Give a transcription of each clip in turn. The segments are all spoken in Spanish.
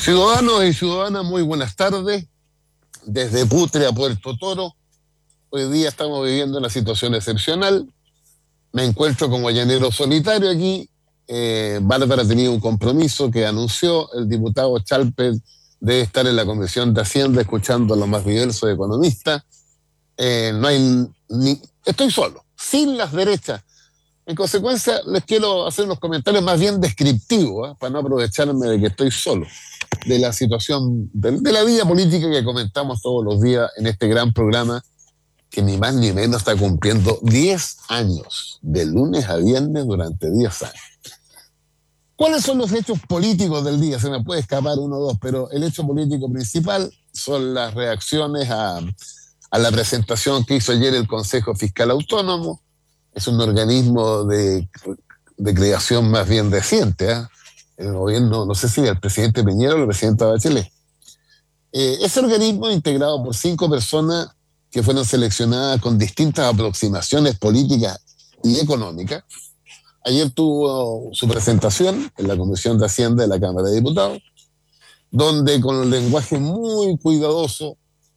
Ciudadanos y ciudadanas, muy buenas tardes. Desde Putre a Puerto Toro, hoy día estamos viviendo una situación excepcional. Me encuentro como llanero solitario aquí. Bárbara tenía un compromiso que anunció. El diputado Chalper debe estar en la Comisión de Hacienda escuchando a los más diversos economistas. No hay estoy solo, sin las derechas. En consecuencia, les quiero hacer unos comentarios más bien descriptivos, para no aprovecharme de que estoy solo, de la situación, de la vida política que comentamos todos los días en este gran programa que ni más ni menos está cumpliendo 10 años, de lunes a viernes durante 10 años. ¿Cuáles son los hechos políticos del día? Se me puede escapar uno o dos, pero el hecho político principal son las reacciones a la presentación que hizo ayer el Consejo Fiscal Autónomo. Es un organismo de creación más bien reciente, ¿eh? El gobierno, no sé si el presidente Piñera o la presidenta Bachelet. Ese organismo, integrado por 5 personas que fueron seleccionadas con distintas aproximaciones políticas y económicas, ayer tuvo su presentación en la Comisión de Hacienda de la Cámara de Diputados, donde con un lenguaje muy cuidadoso,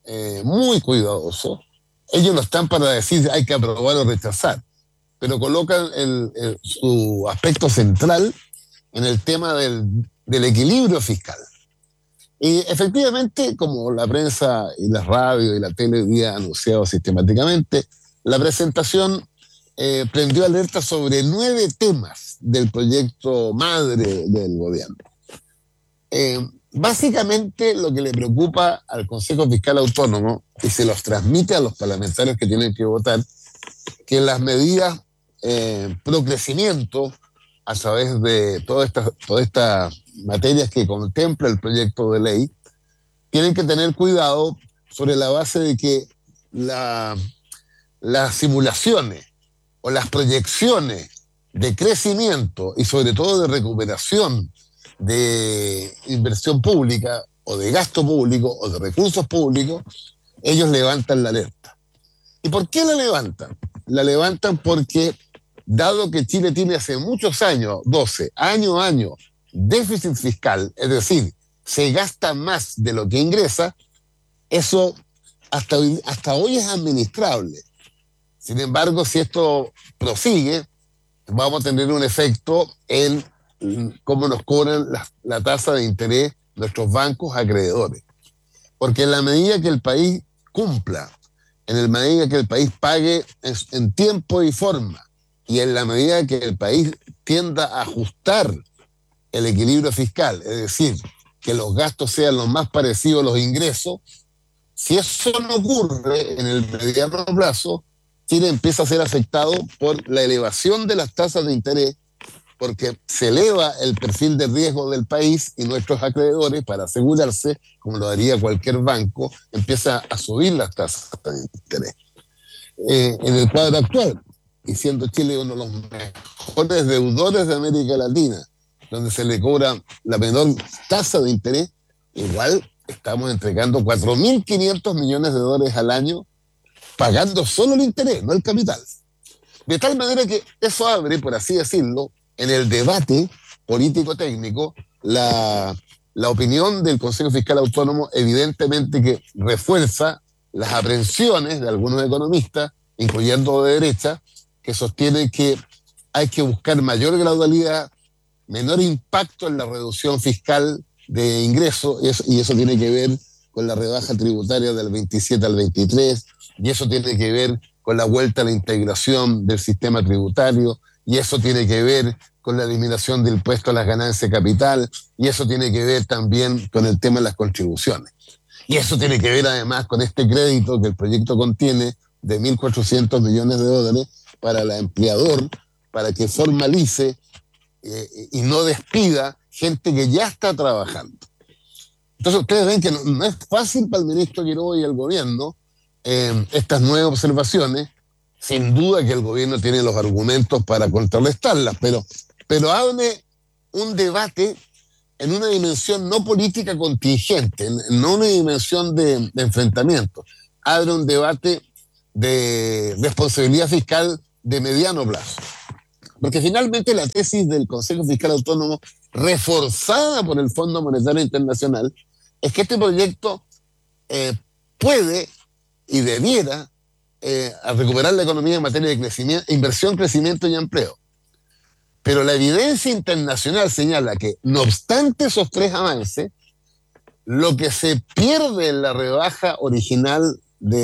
ellos no están para decir hay que aprobar o rechazar, pero colocan su aspecto central en el tema del equilibrio fiscal. Y efectivamente, como la prensa y la radio y la tele habían anunciado sistemáticamente, la presentación prendió alerta sobre 9 temas del proyecto madre del gobierno. Básicamente lo que le preocupa al Consejo Fiscal Autónomo, y se los transmite a los parlamentarios que tienen que votar, que las medidas pro crecimiento a través de todas estas materias que contempla el proyecto de ley, tienen que tener cuidado sobre la base de que las simulaciones o las proyecciones de crecimiento y sobre todo de recuperación de inversión pública o de gasto público o de recursos públicos, ellos levantan la alerta. ¿Y por qué la levantan? La levantan porque, dado que Chile tiene hace muchos años, 12, año a año, déficit fiscal, es decir, se gasta más de lo que ingresa, eso hasta hoy es administrable. Sin embargo, si esto prosigue, vamos a tener un efecto en cómo nos cobran la tasa de interés nuestros bancos acreedores. Porque en la medida que el país cumpla, en la medida que el país pague en tiempo y forma, y en la medida que el país tienda a ajustar el equilibrio fiscal, es decir, que los gastos sean los más parecidos a los ingresos, si eso no ocurre en el mediano plazo, Chile empieza a ser afectado por la elevación de las tasas de interés, porque se eleva el perfil de riesgo del país y nuestros acreedores, para asegurarse, como lo haría cualquier banco, empieza a subir las tasas de interés. En el cuadro actual, y siendo Chile uno de los mejores deudores de América Latina, donde se le cobra la menor tasa de interés, igual estamos entregando 4.500 millones de dólares al año, pagando solo el interés, no el capital. De tal manera que eso abre, por así decirlo, en el debate político-técnico, la opinión del Consejo Fiscal Autónomo, evidentemente que refuerza las aprensiones de algunos economistas, incluyendo de derecha, que sostienen que hay que buscar mayor gradualidad, menor impacto en la reducción fiscal de ingresos, y eso tiene que ver con la rebaja tributaria del 27 al 23, y eso tiene que ver con la vuelta a la integración del sistema tributario, y eso tiene que ver con la eliminación del impuesto a las ganancias de capital, y eso tiene que ver también con el tema de las contribuciones. Y eso tiene que ver además con este crédito que el proyecto contiene de 1.400 millones de dólares para el empleador, para que formalice y no despida gente que ya está trabajando. Entonces ustedes ven que no es fácil para el ministro Quiroga y el gobierno estas nuevas observaciones. Sin duda que el gobierno tiene los argumentos para contrarrestarlas, pero abre un debate en una dimensión no política contingente, no una dimensión de enfrentamiento. Abre un debate de responsabilidad fiscal de mediano plazo. porque finalmente la tesis del Consejo Fiscal Autónomo, reforzada por el Fondo Monetario Internacional, es que este proyecto puede y debiera a recuperar la economía en materia de crecimiento, inversión, crecimiento y empleo. Pero la evidencia internacional señala que, no obstante esos tres avances, lo que se pierde en la rebaja original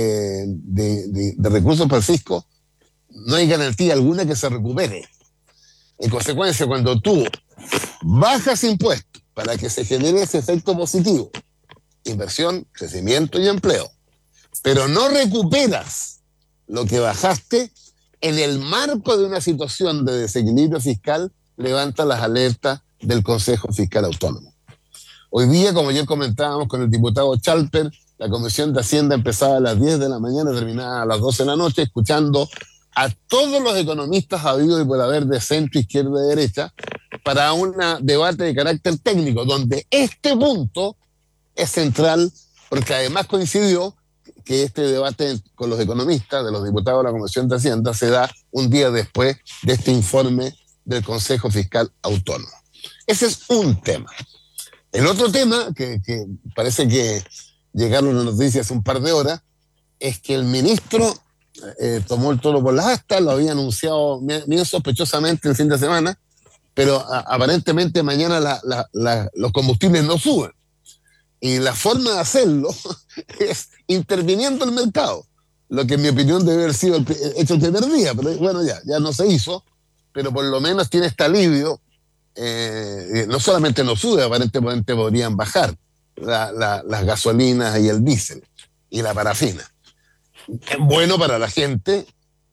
de recursos para el fisco, no hay garantía alguna que se recupere. En consecuencia, cuando tú bajas impuestos para que se genere ese efecto positivo, inversión, crecimiento y empleo, pero no recuperas lo que bajaste, en el marco de una situación de desequilibrio fiscal, levanta las alertas del Consejo Fiscal Autónomo. Hoy día, como ya comentábamos con el diputado Chalper, la Comisión de Hacienda empezaba a las 10 de la mañana, terminaba a las 12 de la noche, escuchando a todos los economistas habidos y por haber de centro, izquierda y derecha, para un debate de carácter técnico, donde este punto es central, porque además coincidió que este debate con los economistas, de los diputados de la Comisión de Hacienda, se da un día después de este informe del Consejo Fiscal Autónomo. Ese es un tema. El otro tema, que parece que llegaron las noticias hace un par de horas, es que el ministro tomó el toro por las astas, lo había anunciado bien sospechosamente el fin de semana, pero aparentemente mañana los combustibles no suben. Y la forma de hacerlo es interviniendo el mercado, lo que en mi opinión debe haber sido hecho el primer día, pero bueno, ya no se hizo, pero por lo menos tiene este alivio. No solamente no sube, aparentemente podrían bajar las gasolinas y el diésel y la parafina. Es bueno para la gente,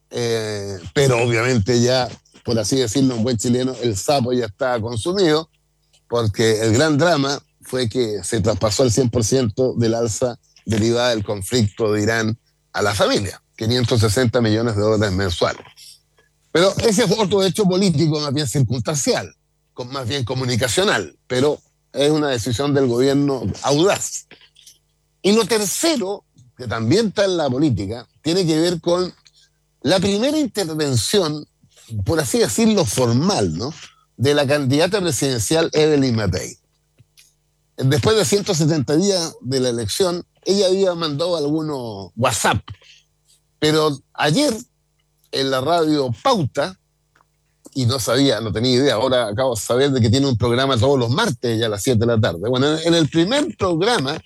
pero obviamente ya, por así decirlo en buen chileno, el sapo ya está consumido, porque el gran drama fue que se traspasó el 100% del alza derivada del conflicto de Irán a la familia, 560 millones de dólares mensuales. Pero ese es otro hecho político más bien circunstancial, más bien comunicacional, pero es una decisión del gobierno audaz. Y lo tercero, que también está en la política, tiene que ver con la primera intervención, por así decirlo, formal, ¿no?, de la candidata presidencial Evelyn Matei. Después de 170 días de la elección, ella había mandado algunos WhatsApp, pero ayer en la radio Pauta, y no tenía idea, ahora acabo de saber de que tiene un programa todos los martes ya a las 7 de la tarde. Bueno, en el primer programa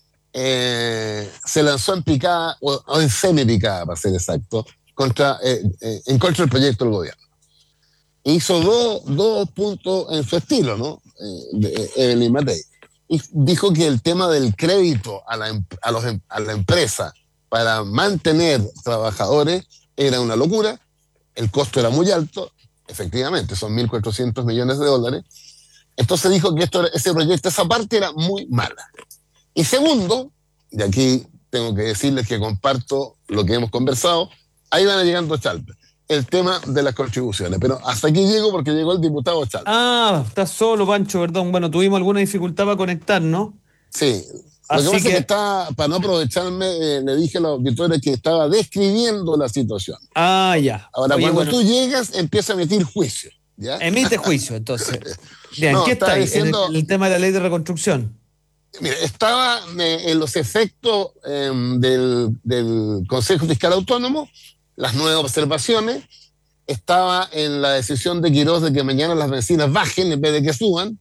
se lanzó en picada, o en semi-picada para ser exacto, en contra del proyecto del gobierno. Hizo dos puntos en su estilo, ¿no? De Evelyn Matei. Y dijo que el tema del crédito a la empresa para mantener trabajadores era una locura, el costo era muy alto, efectivamente, son 1.400 millones de dólares. Entonces dijo que ese proyecto, esa parte era muy mala. Y segundo, y aquí tengo que decirles que comparto lo que hemos conversado, ahí van llegando Chalper, el tema de las contribuciones. Pero hasta aquí llego porque llegó el diputado Chalper. Ah, estás solo, Pancho, perdón. Bueno, tuvimos alguna dificultad para conectar, ¿no? Sí. Lo que pasa es que para no aprovecharme, le dije a los auditores que estaba describiendo la situación. Ah, ya. Ahora, cuando tú llegas, empieza a emitir juicio, ¿ya? Emite juicio, entonces. Bien, no, ¿qué está ahí? Diciendo, el tema de la ley de reconstrucción. Mira, estaba en los efectos del Consejo Fiscal Autónomo, las nuevas observaciones, estaba en la decisión de Quirós de que mañana las bencinas bajen en vez de que suban,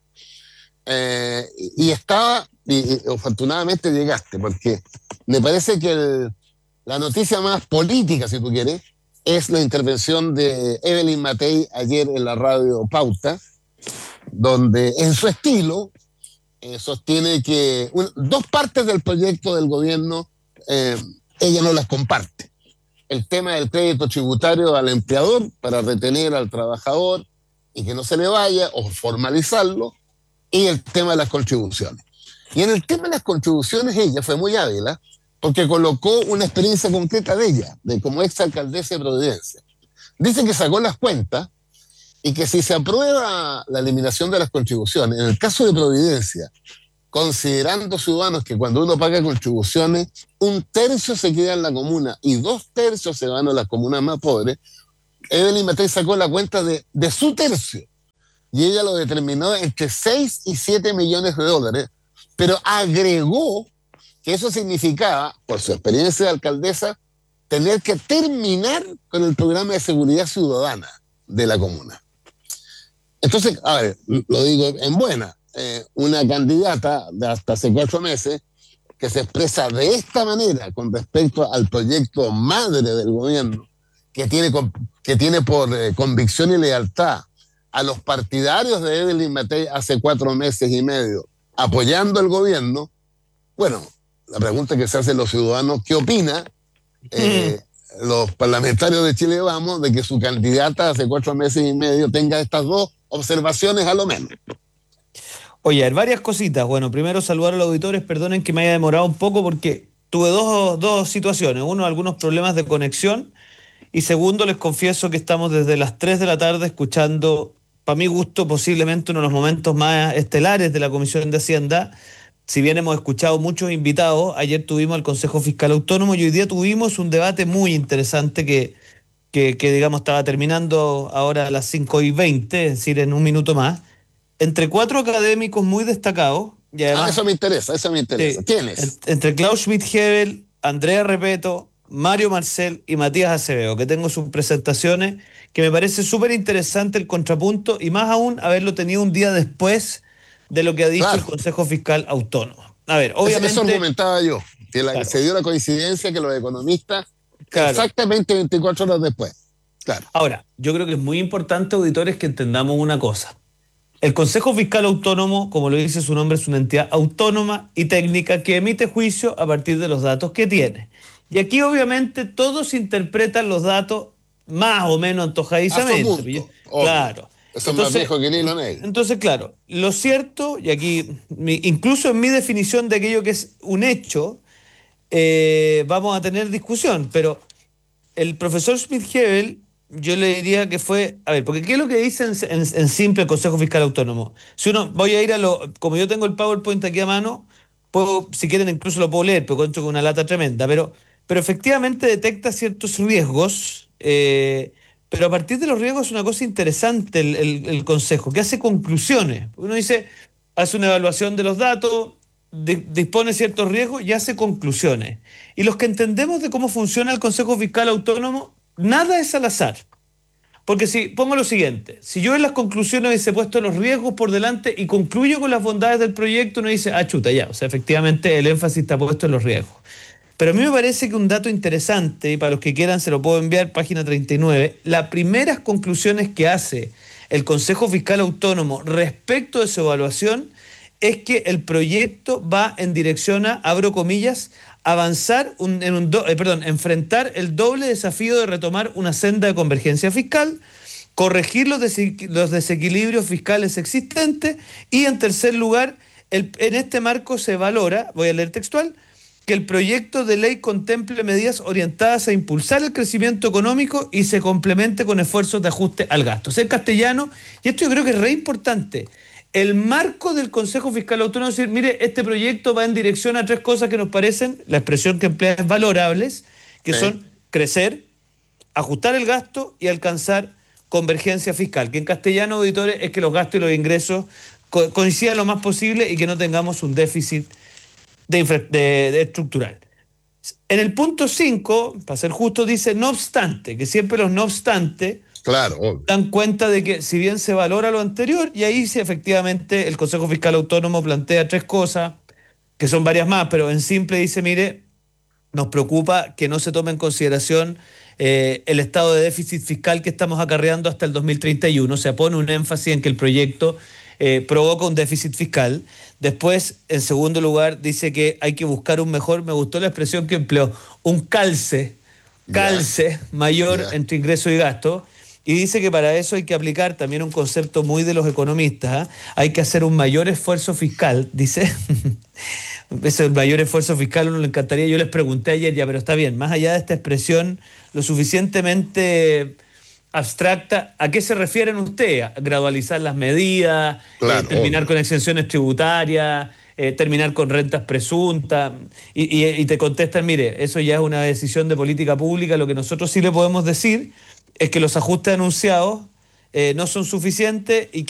y afortunadamente llegaste, porque me parece que la noticia más política, si tú quieres, es la intervención de Evelyn Matei ayer en la radio Pauta, donde en su estilo sostiene que dos partes del proyecto del gobierno ella no las comparte. El tema del crédito tributario al empleador para retener al trabajador y que no se le vaya, o formalizarlo, y el tema de las contribuciones. Y en el tema de las contribuciones ella fue muy hábil, porque colocó una experiencia concreta de ella, de como exalcaldesa de Providencia. Dice que sacó las cuentas y que si se aprueba la eliminación de las contribuciones, en el caso de Providencia, considerando ciudadanos que cuando uno paga contribuciones, 1/3 se queda en la comuna y 2/3 se van a las comunas más pobres, Evelyn Matei sacó la cuenta de su tercio y ella lo determinó entre 6 y 7 millones de dólares, pero agregó que eso significaba, por su experiencia de alcaldesa, tener que terminar con el programa de seguridad ciudadana de la comuna. Entonces, a ver, lo digo en buena, una candidata de hasta hace 4 meses que se expresa de esta manera con respecto al proyecto madre del gobierno, que tiene por convicción y lealtad a los partidarios de Evelyn Matei hace 4 meses y medio, apoyando el gobierno. Bueno, la pregunta que se hacen los ciudadanos, ¿qué opina los parlamentarios de Chile Vamos de que su candidata hace 4 meses y medio tenga estas dos observaciones a lo menos? Oye, hay varias cositas. Bueno, primero saludar a los auditores, perdonen que me haya demorado un poco porque tuve dos situaciones. Uno, algunos problemas de conexión y segundo, les confieso que estamos desde las 3 de la tarde escuchando, para mi gusto, posiblemente uno de los momentos más estelares de la Comisión de Hacienda. Si bien hemos escuchado muchos invitados, ayer tuvimos al Consejo Fiscal Autónomo y hoy día tuvimos un debate muy interesante que digamos, estaba terminando ahora a las 5:20, es decir, en un minuto más, entre 4 académicos muy destacados. Y además, eso me interesa. ¿Quiénes? Entre Klaus Schmidt-Hebel, Andrea Repeto, Mario Marcel y Matías Acevedo, que tengo sus presentaciones, que me parece súper interesante el contrapunto y más aún haberlo tenido un día después de lo que ha dicho el Consejo Fiscal Autónomo. A ver, obviamente... Eso argumentaba yo, que claro, se dio la coincidencia que los economistas, exactamente 24 horas después. Claro. Ahora, yo creo que es muy importante, auditores, que entendamos una cosa. El Consejo Fiscal Autónomo, como lo dice su nombre, es una entidad autónoma y técnica que emite juicio a partir de los datos que tiene. Y aquí, obviamente, todos interpretan los datos más o menos antojadizamente. Claro. Eso es más viejo que el hilo negro. Entonces, claro, lo cierto, y aquí, incluso en mi definición de aquello que es un hecho, vamos a tener discusión, pero el profesor Schmidt-Hebel, yo le diría que fue, a ver, porque ¿qué es lo que dice en simple el Consejo Fiscal Autónomo? Si uno, voy a ir como yo tengo el PowerPoint aquí a mano, puedo, si quieren incluso lo puedo leer, pero cuento con una lata tremenda, pero efectivamente detecta ciertos riesgos, pero a partir de los riesgos es una cosa interesante el Consejo, que hace conclusiones. Uno dice, hace una evaluación de los datos, dispone ciertos riesgos y hace conclusiones. Y los que entendemos de cómo funciona el Consejo Fiscal Autónomo, nada es al azar. Porque si pongo lo siguiente, si yo en las conclusiones hubiese puesto los riesgos por delante y concluyo con las bondades del proyecto, uno dice, chuta, ya, o sea, efectivamente el énfasis está puesto en los riesgos. Pero a mí me parece que un dato interesante, y para los que quieran se lo puedo enviar, página 39, las primeras conclusiones que hace el Consejo Fiscal Autónomo respecto de su evaluación es que el proyecto va en dirección a, abro comillas, enfrentar el doble desafío de retomar una senda de convergencia fiscal, corregir los desequilibrios fiscales existentes y, en tercer lugar, en este marco se valora, voy a leer textual, que el proyecto de ley contemple medidas orientadas a impulsar el crecimiento económico y se complemente con esfuerzos de ajuste al gasto. O sea, en castellano, y esto yo creo que es re importante, el marco del Consejo Fiscal Autónomo es decir, mire, este proyecto va en dirección a 3 cosas que nos parecen, la expresión que emplea es valorables, que son crecer, ajustar el gasto y alcanzar convergencia fiscal, que en castellano, auditores, es que los gastos y los ingresos coincidan lo más posible y que no tengamos un déficit de estructural. En el punto 5, para ser justo, dice no obstante, que siempre los no obstante dan cuenta de que si bien se valora lo anterior, y ahí sí efectivamente el Consejo Fiscal Autónomo plantea 3 cosas, que son varias más, pero en simple dice, mire, nos preocupa que no se tome en consideración el estado de déficit fiscal que estamos acarreando hasta el 2031, o sea, pone un énfasis en que el proyecto provoca un déficit fiscal. Después, en segundo lugar, dice que hay que buscar un mejor, me gustó la expresión que empleó, un calce mayor entre ingreso y gasto. Y dice que para eso hay que aplicar también un concepto muy de los economistas, hay que hacer un mayor esfuerzo fiscal, dice. Ese mayor esfuerzo fiscal uno le encantaría. Yo les pregunté ayer, pero está bien, más allá de esta expresión lo suficientemente abstracta, ¿a qué se refieren ustedes? ¿A gradualizar las medidas, terminar con exenciones tributarias, terminar con rentas presuntas? Y te contestan, mire, eso ya es una decisión de política pública. Lo que nosotros sí le podemos decir es que los ajustes anunciados no son suficientes y